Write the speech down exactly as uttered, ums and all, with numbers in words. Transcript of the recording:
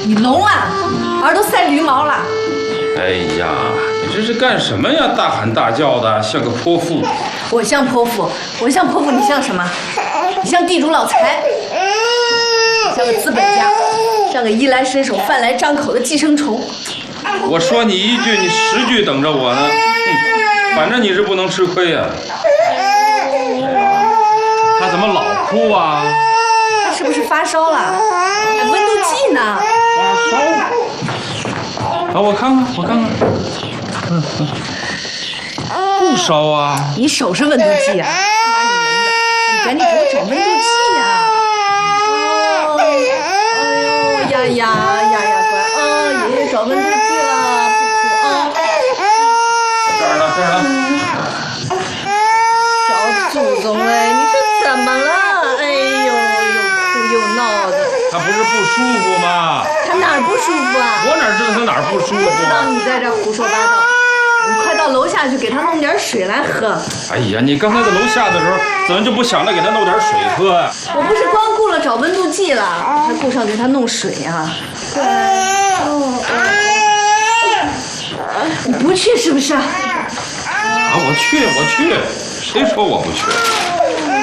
你聋了？耳朵塞驴毛了？ 哎呀，你这是干什么呀？大喊大叫的，像个泼妇。 我像泼妇，我像泼妇，你像什么？你像地主老财，像个资本家，像个衣来伸手、饭来张口的寄生虫。 我说你一句，你十句等着我呢。嗯，反正你是不能吃亏呀。他怎么老哭啊？ 他是不是发烧了？哎，温度计呢？ 发烧？啊，我看看，我看看。嗯嗯，不烧啊。 你手是温度计啊？妈，你门的，你赶紧给我找温度计呀！哦，哎呦呀呀呀呀，乖，哦，爷爷找温度计了，不哭啊。 这儿呢，这儿呢。 小祖宗嘞，你这怎么了？哎呦，又哭又闹的。 他不是不舒服吗？ 他哪儿不舒服啊？ 我哪知道他哪儿不舒服？ 知道你在这胡说八道。你快到楼下去给他弄点水来喝。 哎呀，你刚才在楼下的时候，怎么就不想着给他弄点水喝呀？ 我不是光顾了找温度计了，还顾上给他弄水啊。对。你不去是不是？ 啊，我去，我去，谁说我不去？